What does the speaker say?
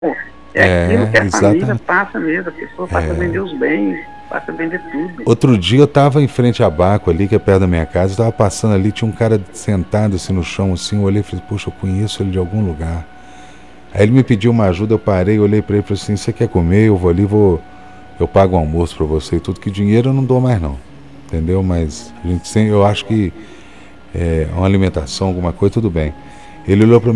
Pô, é aquilo que a família exatamente. passa mesmo, a pessoa passa a vender os bens, passa a vender tudo. Outro dia eu tava em frente a Baco ali, que é perto da minha casa, eu tava passando ali, tinha um cara sentado assim no chão, assim, eu olhei e falei, poxa, eu conheço ele de algum lugar. Aí ele me pediu uma ajuda, eu parei, olhei pra ele e falei assim, você quer comer? Eu vou ali, eu pago o almoço pra você e tudo, que dinheiro eu não dou mais não. Entendeu? Mas a gente sempre, eu acho que uma alimentação, alguma coisa, tudo bem. Ele olhou pra